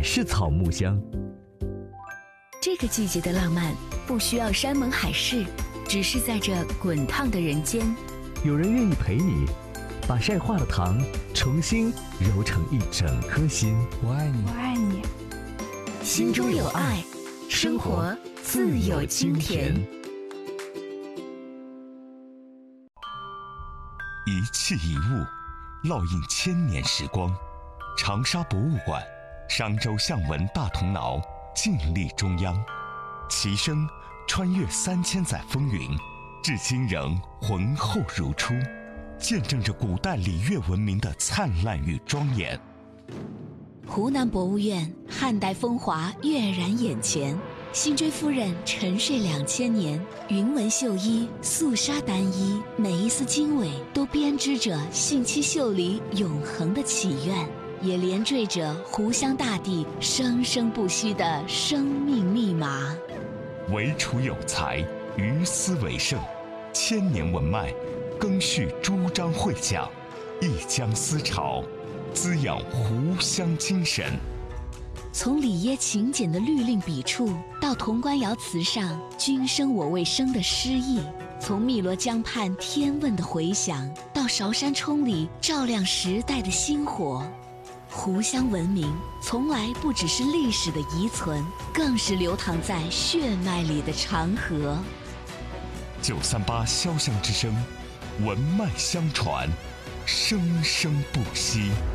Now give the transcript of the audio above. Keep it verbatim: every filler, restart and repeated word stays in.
满是草木香。 这个季节的浪漫不需要山盟海誓，只是在这滚烫的人间， 有人愿意陪你，把晒化的糖重新揉成一整颗心。 我爱你， 我爱你。 心中有爱，生活自有清甜。 一器一物，烙印千年时光。长沙博物馆，商周象纹大铜挠，静立中央，其声穿越三千载风云，至今仍浑厚如初，见证着古代礼乐文明的灿烂与庄严。 湖南博物院汉代风华跃然眼前，辛追夫人沉睡两千年，云纹绣衣，素纱单衣，每一丝经纬都编织着信息秀里永恒的祈愿，也连缀着湖湘大地生生不息的生命密码。 惟楚有才，于斯为盛，千年文脉，更续诸章会讲，一江思潮，滋养湖湘精神。 从里耶勤俭的律令笔触，到潼关窑瓷上君生我未生的诗意，从汨罗江畔天问的回响，到韶山冲里照亮时代的星火，湖湘文明从来不只是历史的遗存，更是流淌在血脉里的长河。 九三八潇湘之声，文脉相传，生生不息。